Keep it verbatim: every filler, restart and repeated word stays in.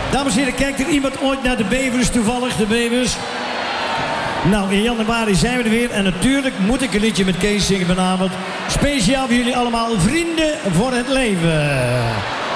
Dames en heren, kijkt er iemand ooit naar de Bevers toevallig? De Bevers? Nou, in januari zijn we er weer. En natuurlijk moet ik een liedje met Kees zingen vanavond. Speciaal voor jullie allemaal. Vrienden voor het leven.